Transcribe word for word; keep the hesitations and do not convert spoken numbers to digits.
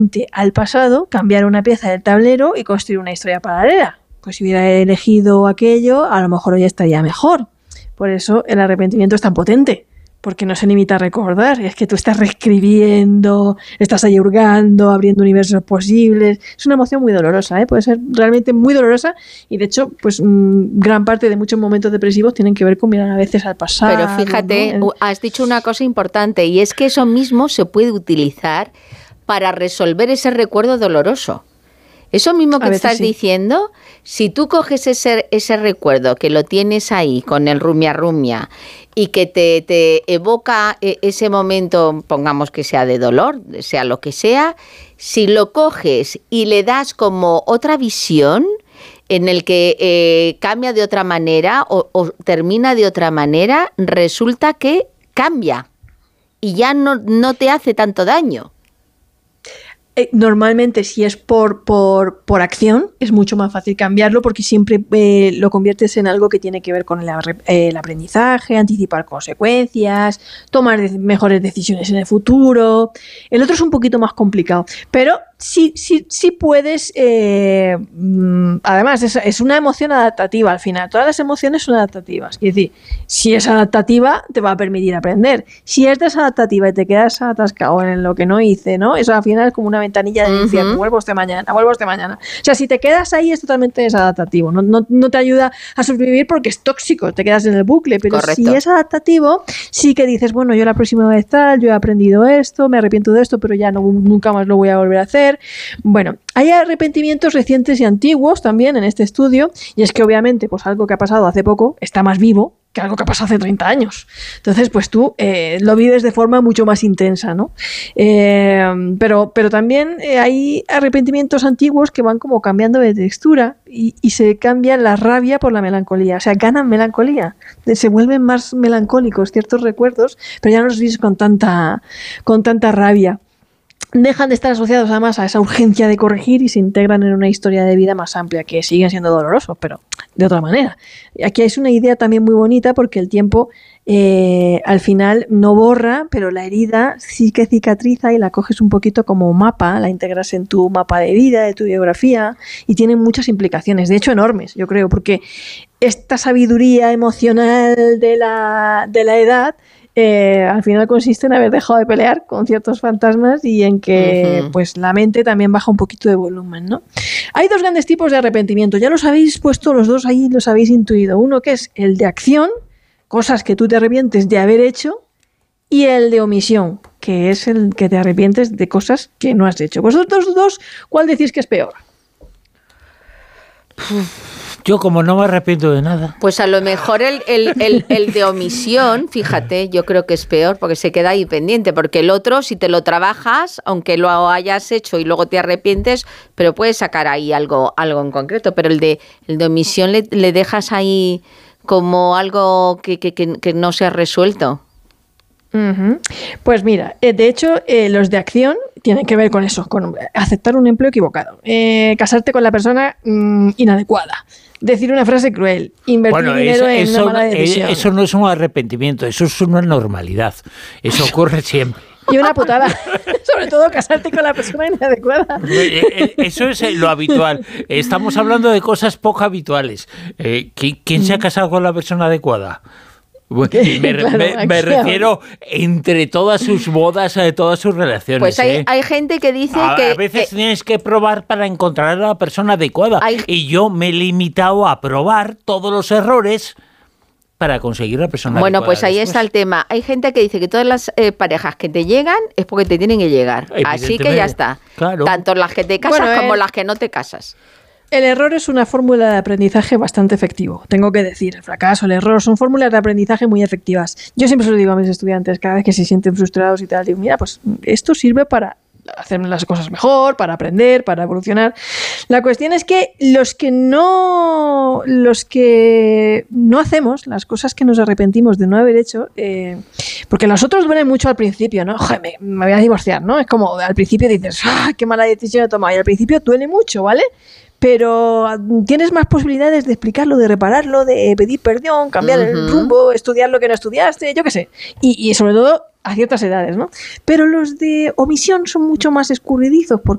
al pasado, cambiar una pieza del tablero y construir una historia paralela. Pues si hubiera elegido aquello, a lo mejor hoy estaría mejor. Por eso el arrepentimiento es tan potente, porque no se limita a recordar, es que tú estás reescribiendo, estás ahí hurgando, abriendo universos posibles. Es una emoción muy dolorosa, ¿eh? Puede ser realmente muy dolorosa y de hecho, pues mmm, gran parte de muchos momentos depresivos tienen que ver con mirar a veces al pasado. Pero fíjate, ¿no? has dicho una cosa importante y es que eso mismo se puede utilizar para resolver ese recuerdo doloroso. Eso mismo que estás sí. diciendo, si tú coges ese, ese recuerdo que lo tienes ahí con el rumia rumia y que te, te evoca ese momento, pongamos que sea de dolor, sea lo que sea, si lo coges y le das como otra visión en el que eh, cambia de otra manera o, o termina de otra manera, resulta que cambia y ya no, no te hace tanto daño. Normalmente si es por, por, por acción es mucho más fácil cambiarlo porque siempre eh, lo conviertes en algo que tiene que ver con el, el aprendizaje, anticipar consecuencias, tomar de- mejores decisiones en el futuro. El otro es un poquito más complicado, pero sí, sí, sí puedes, eh, además es, es una emoción adaptativa al final, todas las emociones son adaptativas, es decir, si es adaptativa te va a permitir aprender, si es desadaptativa y te quedas atascado en lo que no hice, ¿no? Eso al final es como una ventanilla de infierno, uh-huh. vuelvo este mañana, vuelvo este mañana. O sea, si te quedas ahí es totalmente desadaptativo, no, no, no te ayuda a sobrevivir porque es tóxico, te quedas en el bucle, pero Correcto. Si es adaptativo, sí que dices, bueno, yo la próxima vez tal, yo he aprendido esto, me arrepiento de esto, pero ya no, nunca más lo voy a volver a hacer. Bueno, hay arrepentimientos recientes y antiguos también en este estudio, y es que obviamente pues algo que ha pasado hace poco está más vivo que algo que ha pasado hace treinta años. Entonces, pues tú eh, lo vives de forma mucho más intensa, ¿no? Eh, pero, pero también eh, hay arrepentimientos antiguos que van como cambiando de textura y, y se cambia la rabia por la melancolía. O sea, ganan melancolía. Se vuelven más melancólicos ciertos recuerdos, pero ya no los vives con tanta, con tanta rabia. Dejan de estar asociados además a esa urgencia de corregir y se integran en una historia de vida más amplia, que siguen siendo dolorosos, pero de otra manera. Aquí es una idea también muy bonita porque el tiempo eh, al final no borra, pero la herida sí que cicatriza y la coges un poquito como mapa, la integras en tu mapa de vida, de tu biografía, y tiene muchas implicaciones, de hecho enormes, yo creo, porque esta sabiduría emocional de la, de la edad Eh, al final consiste en haber dejado de pelear con ciertos fantasmas y en que uh-huh. pues la mente también baja un poquito de volumen, ¿no? Hay dos grandes tipos de arrepentimiento, ya los habéis puesto los dos ahí, los habéis intuido. Uno que es el de acción, cosas que tú te arrepientes de haber hecho, y el de omisión, que es el que te arrepientes de cosas que no has hecho. Vosotros dos, ¿cuál decís que es peor? Yo como no me arrepiento de nada. Pues a lo mejor el, el, el, el de omisión, fíjate, yo creo que es peor porque se queda ahí pendiente, porque el otro, si te lo trabajas, aunque lo hayas hecho y luego te arrepientes, pero puedes sacar ahí algo, algo en concreto, pero el de, el de omisión le, le dejas ahí como algo que, que, que, que no se ha resuelto. Uh-huh. Pues mira, eh, de hecho eh, los de acción tienen que ver con eso, con aceptar un empleo equivocado, eh, casarte con la persona mmm, inadecuada, decir una frase cruel, invertir bueno, dinero eso, en eso, una mala decisión. Eso no es un arrepentimiento, eso es una normalidad, eso ocurre siempre. Y una putada, sobre todo casarte con la persona inadecuada. Eso es lo habitual. Estamos hablando de cosas poco habituales. Eh, ¿Quién se ha casado con la persona adecuada? Me, claro, me, me refiero entre todas sus bodas, de todas sus relaciones. Pues hay, ¿eh? hay gente que dice a, que... A veces que, tienes que probar para encontrar a la persona adecuada. Hay, y yo me he limitado a probar todos los errores para conseguir la persona bueno, adecuada. Bueno, pues ahí después. está el tema. Hay gente que dice que todas las eh, parejas que te llegan es porque te tienen que llegar. Así que ya está. Claro. Tanto las que te casas bueno, como eh, las que no te casas. El error es una fórmula de aprendizaje bastante efectivo, tengo que decir. El fracaso, el error son fórmulas de aprendizaje muy efectivas. Yo siempre se lo digo a mis estudiantes, cada vez que se sienten frustrados y tal, digo, mira, pues esto sirve para hacer las cosas mejor, para aprender, para evolucionar. La cuestión es que los que no los que no hacemos las cosas que nos arrepentimos de no haber hecho, eh, porque los otros duelen mucho al principio, ¿no? Joder, me, me voy a divorciar, ¿no? Es como al principio dices, ¡ah, qué mala decisión he tomado! Y al principio duele mucho, ¿vale? Pero tienes más posibilidades de explicarlo, de repararlo, de pedir perdón, cambiar uh-huh. el rumbo, estudiar lo que no estudiaste, yo qué sé. Y, y sobre todo a ciertas edades, ¿no? Pero los de omisión son mucho más escurridizos porque